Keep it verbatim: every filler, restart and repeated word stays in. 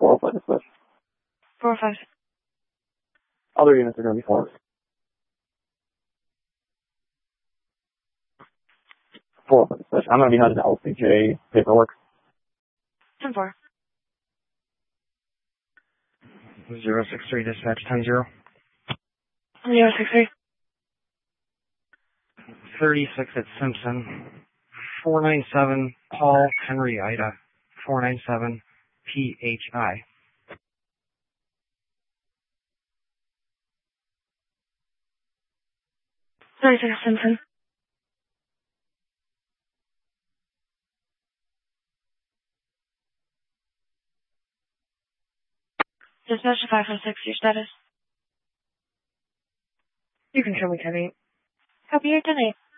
four oh five dispatch. four oh five. Other units are going to be formed. four oh five dispatch. I'm going to be headed to L C J paperwork. ten four. zero six three dispatch, ten zero. zero six three. thirty-six at Simpson. four nine seven Paul Henry Ida. four nine seven P H I. thirty-six at Simpson. Dispatch to five four six, your status. You can show me ten eight. Copy your ten eight.